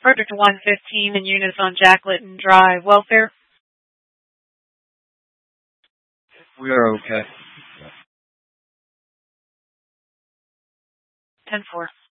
Project 115 in units on Jack Litton Drive. Welfare? We are okay. 10-4.